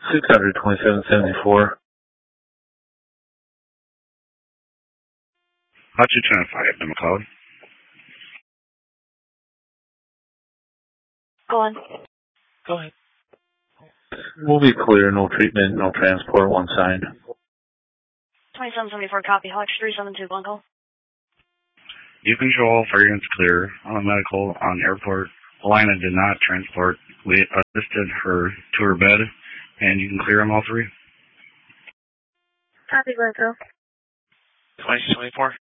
627.74. How'd you identify it, McLeod? Go on. Go ahead. We'll be clear, no treatment, no transport, one sign. 2774, copy. Hawks 372, one call. You control, fire units clear. On medical, on airport. Alina did not transport. We assisted her to her bed, and you can clear them all three. Copy, let's go. 2224.